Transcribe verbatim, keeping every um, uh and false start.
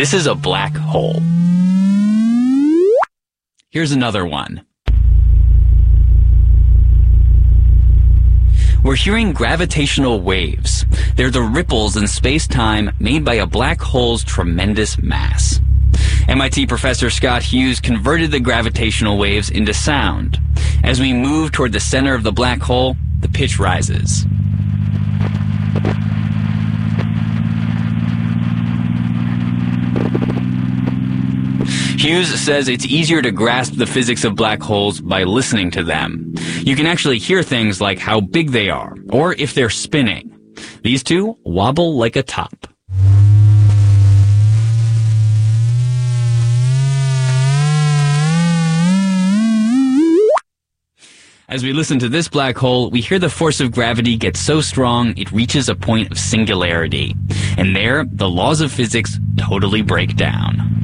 This is a black hole. Here's another one. We're hearing gravitational waves. They're the ripples in space-time made by a black hole's tremendous mass. M I T professor Scott Hughes converted the gravitational waves into sound. As we move toward the center of the black hole, the pitch rises. Hughes says it's easier to grasp the physics of black holes by listening to them. You can actually hear things like how big they are, or if they're spinning. These two wobble like a top. As we listen to this black hole, we hear the force of gravity get so strong it reaches a point of singularity. And there, the laws of physics totally break down.